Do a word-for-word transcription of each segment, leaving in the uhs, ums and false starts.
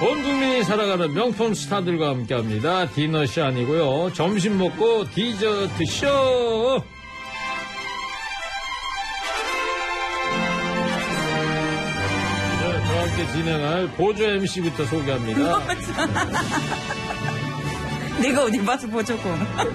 온 국민이 살아가는 명품 스타들과 함께합니다. 디너쇼 아니고요. 점심 먹고 디저트쇼. 네, 저와 함께 진행할 보조 엠씨부터 소개합니다. 내가 어디 봐서 보조고.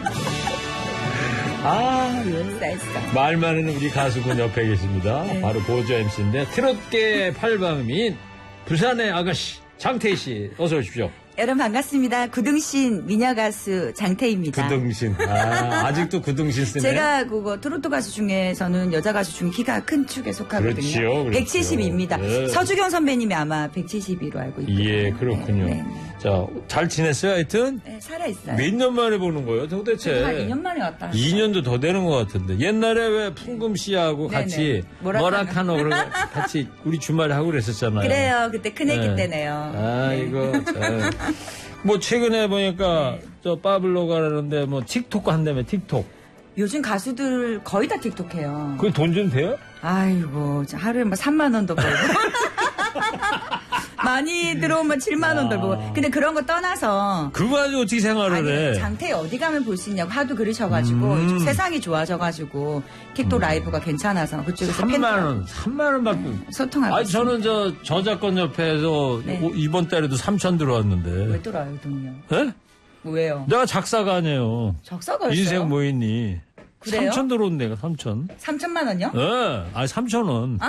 아, 예. 말 많은 우리 가수분 옆에 계십니다. 네. 바로 보조 엠씨인데 트롯계 팔방미인 부산의 아가씨 장태희 씨 어서 오십시오. 여러분 반갑습니다. 구등신 미녀 가수 장태희입니다. 구등신. 아, 아직도 구등신 쓰네. 제가 그거 트로트 가수 중에서는 여자 가수 중에 키가 큰 축에 속하거든요. 그렇지요, 그렇지요. 백칠십입니다. 네. 서주경 선배님이 아마 백칠십이로 알고 있거든요. 예, 그렇군요. 네, 네. 자, 잘 지냈어요, 하여튼? 네, 살아있어요. 몇 년 만에 보는 거예요, 도대체? 한 이 년 만에 왔다. 이 년도 더 되는 것 같은데. 옛날에 왜 풍금 씨하고 네네. 같이 뭐라카노 그러고 같이 우리 주말에 하고 그랬었잖아요. 그래요. 그때 큰애기 네. 때네요. 아, 네. 이거. 자, 뭐 최근에 보니까 네. 저 빠블로 가라는데 뭐 틱톡 한다며, 틱톡. 요즘 가수들 거의 다 틱톡해요. 그게 돈 좀 돼요? 아이고, 하루에 뭐 삼만 원도 벌고. 많이 들어오면 칠만 원도 아. 벌고. 근데 그런 거 떠나서. 그거 가지고 어떻게 생활을 아니, 해? 장태희 어디 가면 볼 수 있냐고 하도 그러셔가지고 음. 요즘 세상이 좋아져가지고 틱톡 음. 라이브가 괜찮아서 그쪽에서 삼만 원, 삼만 원 받고. 소통하고 아니, 있습니다. 저는 저 저작권 옆에서 네. 오- 이번 달에도 삼천 들어왔는데. 왜 들어요, 돈요? 예? 왜요? 내가 작사가 아니에요. 적사가 인생 뭐 있니? 그래요? 삼천 들어온 내가 삼천. 삼천만 원요? 예. 아니, 삼천 원.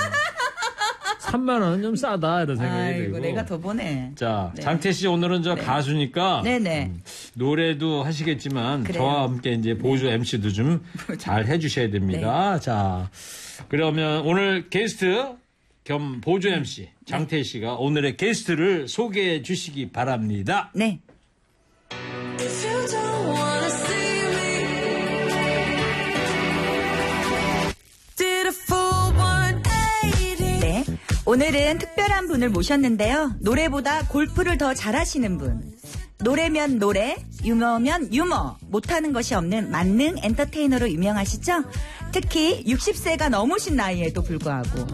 삼만 원은 좀 싸다, 이런 생각이 아이고, 들고. 내가 더 보내. 자, 네. 장태 씨 오늘은 저 네. 가수니까. 네네. 음, 노래도 하시겠지만 그래요. 저와 함께 이제 보조 엠씨도 좀 잘 해주셔야 됩니다. 자, 그러면 오늘 게스트 겸 보조 엠씨 장태희 씨가 오늘의 게스트를 소개해 주시기 바랍니다. 네. 네. 오늘은 특별한 분을 모셨는데요. 노래보다 골프를 더 잘하시는 분. 노래면 노래, 유머면 유머, 못하는 것이 없는 만능 엔터테이너로 유명하시죠? 특히 육십 세가 넘으신 나이에도 불구하고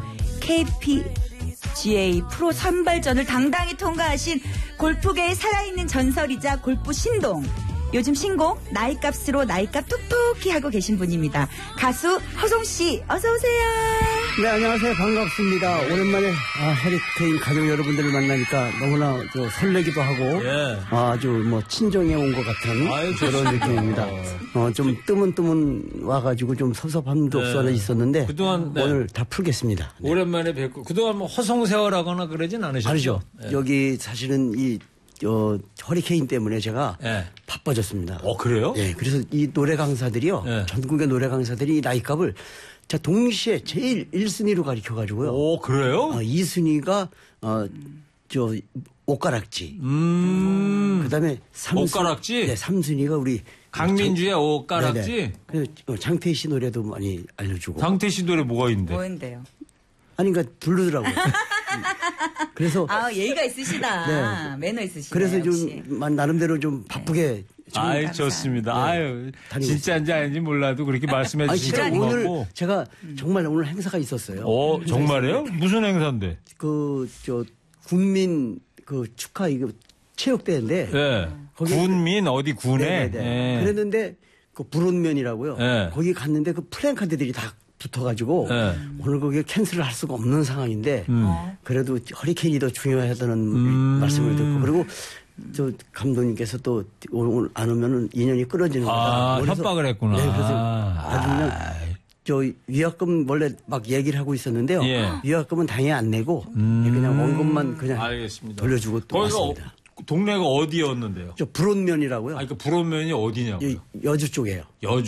케이피지에이 프로 선발전을 당당히 통과하신 골프계의 살아있는 전설이자 골프 신동. 요즘 신곡 나이값으로 나이값 톡톡히 하고 계신 분입니다. 가수 허송씨 어서 오세요. 네, 안녕하세요. 반갑습니다. 오랜만에 아, 허리케인 가족 여러분들을 만나니까 너무나 저 설레기도 하고 예. 아주 뭐 친정에 온 것 같은 아유, 그런 느낌입니다. 어, 좀 뜨문뜨문 와가지고 좀 섭섭함도 네. 없어 있었는데 그동안, 네. 오늘 다 풀겠습니다. 네. 오랜만에 뵙고 그동안 뭐 허송세월하거나 그러진 않으셨죠? 아니죠. 예. 여기 사실은 이 어, 허리케인 때문에 제가 예. 바빠졌습니다. 어, 그래요? 예, 그래서 이 노래 강사들이요. 예. 전국의 노래 강사들이 이 나이값을 자 동시에 제일 일 순위로 가르쳐가지고요. 오, 그래요? 어, 이 순위가 어, 저 옷가락지. 음. 그다음에 삼 순- 옷가락지? 네, 삼 순위가 우리 강민주의 옷가락지? 네네. 그래서 어, 장태희 씨 노래도 많이 알려주고. 장태 씨 노래 뭐가 있는데? 뭐인데요? 아니 그러니까 부르더라고요. 음. 그래서 아 예의가 있으시다. 네. 매너 있으시다. 그래서 좀 만- 나름대로 좀 바쁘게. 좀 아이, 감사합니다. 좋습니다. 네. 아유, 다니고 진짜인지 아닌지 몰라도 그렇게 말씀해 아니 주시면 진짜 오늘 고맙고. 제가 정말 오늘 행사가 있었어요. 어, 정말이에요? 무슨 행사인데? 그 저 군민 그 축하 이거 체육대회인데. 예. 거기- 군민 어디 군에? 네네네. 예. 그랬는데 그 불온면이라고요. 네. 거기 갔는데 그 플랜카드들이 다 붙어가지고 네. 오늘 거기에 캔슬을 할 수가 없는 상황인데 음. 그래도 허리케인이 더 중요하다는 음. 말씀을 듣고 그리고 저 감독님께서 또 오늘 안 오면은 인연이 끊어지는 거다. 아, 그래서- 협박을 했구나. 네, 그래서 아. 아주 그냥 저 위약금 원래 막 얘기를 하고 있었는데요. 예. 위약금은 당연히 안 내고 음. 그냥 원금만 그냥 알겠습니다. 돌려주고 또 거기가 왔습니다. 어, 동네가 어디였는데요? 저 불온면이라고요. 아니, 그 불온면이 어디냐고요? 여- 여주 쪽이에요.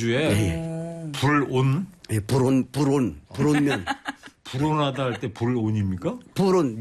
여주에 불온? 예, 불온 불온 불온면 불온하다 할 때 불온입니까? 불온